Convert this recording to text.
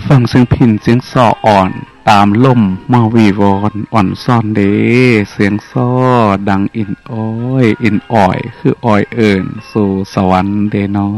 ฟังเสียงพินเสียงซ้ออ่อนตามลมมาวีวอนอ่อนซ่อนเดเสียงซ้อดังอินอ้อยอินอ่อยคืออ้อยเอิญสู่สวรรค์เดนอ